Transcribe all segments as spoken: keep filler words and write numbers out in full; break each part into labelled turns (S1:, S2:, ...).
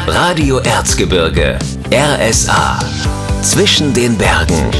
S1: Radio Erzgebirge, R S A. Zwischen den Bergen.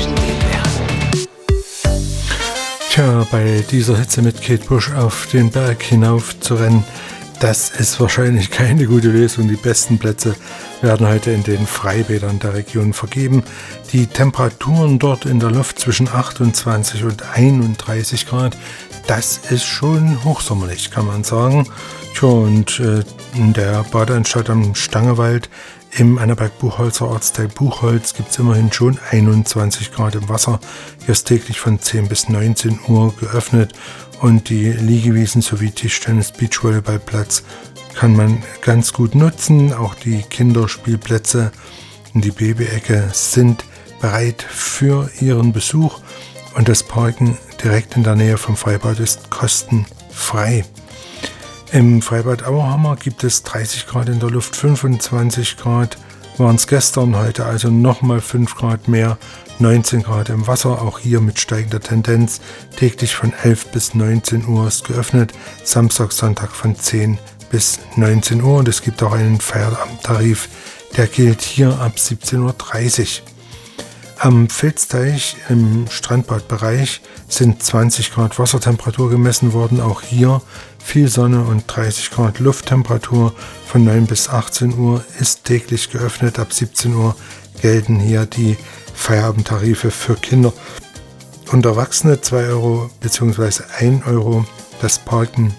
S2: Tja, bei dieser Hitze mit Kate Bush auf den Berg hinauf zu rennen, das ist wahrscheinlich keine gute Lösung. Die besten Plätze werden heute in den Freibädern der Region vergeben. Die Temperaturen dort in der Luft zwischen achtundzwanzig und einunddreißig Grad, das ist schon hochsommerlich, kann man sagen. Tja, und äh, in der Badeanstalt am Stangewald im Annaberg-Buchholzer Ortsteil Buchholz gibt es immerhin schon einundzwanzig Grad im Wasser. Hier ist täglich von zehn bis neunzehn Uhr geöffnet und die Liegewiesen sowie Tischtennis, Beachvolleyballplatz kann man ganz gut nutzen. Auch die Kinderspielplätze und die Babyecke sind bereit für ihren Besuch und das Parken direkt in der Nähe vom Freibad ist kostenfrei. Im Freibad Auerhammer gibt es dreißig Grad in der Luft, fünfundzwanzig Grad waren es gestern, heute also nochmal fünf Grad mehr, neunzehn Grad im Wasser, auch hier mit steigender Tendenz, täglich von elf bis neunzehn Uhr ist geöffnet, Samstag, Sonntag von zehn bis neunzehn Uhr und es gibt auch einen Feierabendtarif, der gilt hier ab siebzehn Uhr dreißig. Am Filzteich im Strandbadbereich sind zwanzig Grad Wassertemperatur gemessen worden. Auch hier viel Sonne und dreißig Grad Lufttemperatur. Von neun bis achtzehn Uhr ist täglich geöffnet. Ab siebzehn Uhr gelten hier die Feierabendtarife für Kinder und Erwachsene zwei Euro bzw. ein Euro. Das Parken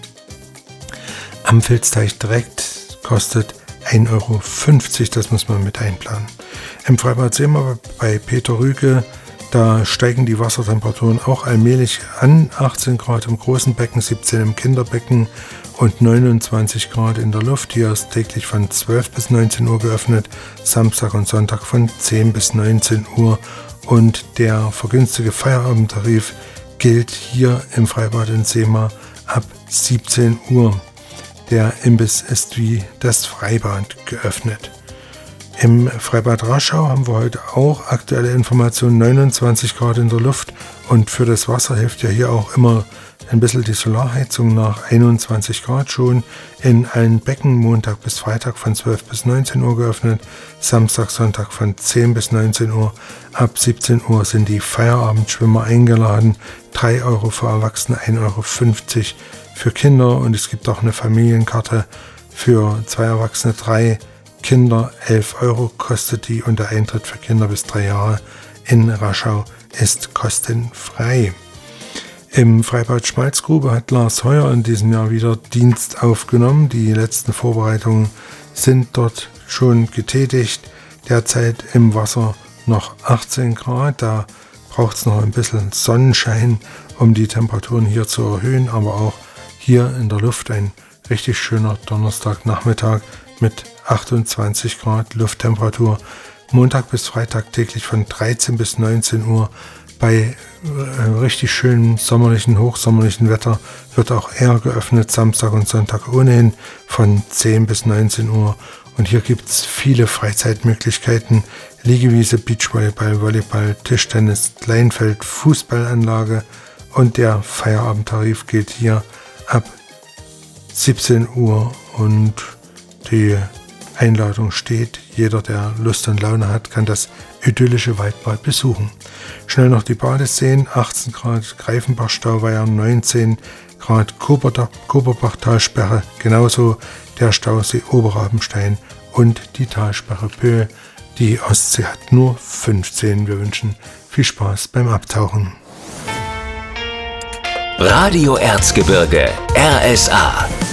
S2: am Filzteich direkt kostet ein Euro fünfzig, das muss man mit einplanen. Im Freibad Seemer bei Peter Rüge, da steigen die Wassertemperaturen auch allmählich an. achtzehn Grad im großen Becken, siebzehn im Kinderbecken und neunundzwanzig Grad in der Luft. Hier ist täglich von zwölf bis neunzehn Uhr geöffnet, Samstag und Sonntag von zehn bis neunzehn Uhr. Und der vergünstigte Feierabendtarif gilt hier im Freibad in Seemer ab siebzehn Uhr. Der Imbiss ist wie das Freibad geöffnet. Im Freibad Raschau haben wir heute auch aktuelle Informationen, neunundzwanzig Grad in der Luft und für das Wasser hilft ja hier auch immer ein bisschen die Solarheizung nach einundzwanzig Grad schon. In allen Becken Montag bis Freitag von zwölf bis neunzehn Uhr geöffnet, Samstag, Sonntag von zehn bis neunzehn Uhr. Ab siebzehn Uhr sind die Feierabendschwimmer eingeladen, drei Euro für Erwachsene, ein Euro fünfzig für Kinder und es gibt auch eine Familienkarte für zwei Erwachsene, drei Kinder, elf Euro kostet die und der Eintritt für Kinder bis drei Jahre in Raschau ist kostenfrei. Im Freibad Schmalzgrube hat Lars Heuer in diesem Jahr wieder Dienst aufgenommen. Die letzten Vorbereitungen sind dort schon getätigt. Derzeit im Wasser noch achtzehn Grad, da braucht es noch ein bisschen Sonnenschein, um die Temperaturen hier zu erhöhen, aber auch hier in der Luft ein richtig schöner Donnerstagnachmittag mit achtundzwanzig Grad Lufttemperatur. Montag bis Freitag täglich von dreizehn bis neunzehn Uhr. Bei äh, richtig schönem sommerlichen, hochsommerlichen Wetter wird auch eher geöffnet, Samstag und Sonntag ohnehin von zehn bis neunzehn Uhr. Und hier gibt es viele Freizeitmöglichkeiten. Liegewiese, Beachvolleyball, Volleyball, Tischtennis, Kleinfeld, Fußballanlage und der Feierabendtarif gilt hier ab siebzehn Uhr und die Einladung steht. Jeder, der Lust und Laune hat, kann das idyllische Waldbad besuchen. Schnell noch die Badeseen, achtzehn Grad Greifenbach-Stauweiher, neunzehn Grad Koberbach-Talsperre, genauso der Stausee Oberrabenstein und die Talsperre Pöhl. Die Ostsee hat nur fünfzehn. Wir wünschen viel Spaß beim Abtauchen.
S1: Radio Erzgebirge, R S A.